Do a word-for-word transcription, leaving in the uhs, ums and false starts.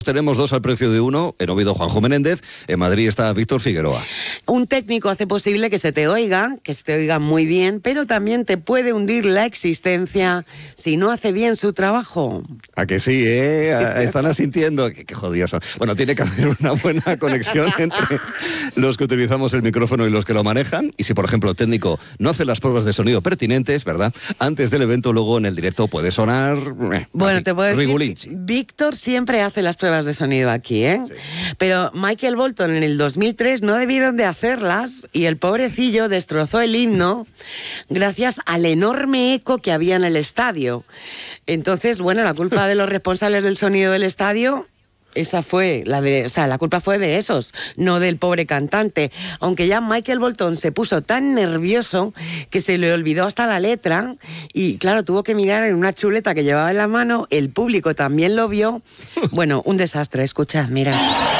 Tenemos dos al precio de uno. En Oviedo, Juanjo Menéndez. En Madrid está Víctor Figueroa. Un técnico hace posible que se te oiga, que se te oiga muy bien, pero también te puede hundir la existencia si no hace bien su trabajo. ¿A que sí, eh? Están asintiendo. Qué, qué jodidos son. Bueno, tiene que haber una buena conexión entre los que utilizamos el micrófono y los que lo manejan. Y si, por ejemplo, el técnico no hace las pruebas de sonido pertinentes, ¿verdad? Antes del evento, luego en el directo puede sonar... Eh, bueno, así, te puedo decir, Rigulinchi. Víctor siempre hace las pruebas de sonido aquí, ¿eh? Sí. Pero Michael Bolton en el dos mil tres no debieron de hacerlas y el pobrecillo destrozó el himno gracias al enorme eco que había en el estadio. Entonces, bueno, la culpa de los responsables del sonido del estadio... Esa fue, la de, o sea, la culpa fue de esos, no del pobre cantante. Aunque ya Michael Bolton se puso tan nervioso que se le olvidó hasta la letra y, claro, tuvo que mirar en una chuleta que llevaba en la mano. El público también lo vio. Bueno, un desastre, escuchad, mira.